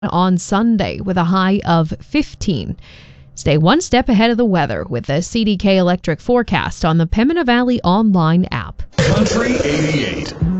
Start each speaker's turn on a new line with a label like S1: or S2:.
S1: on Sunday with a high of 15. Stay one step ahead of the weather with the CDK Electric forecast on the Pembina Valley online app.
S2: Country 88.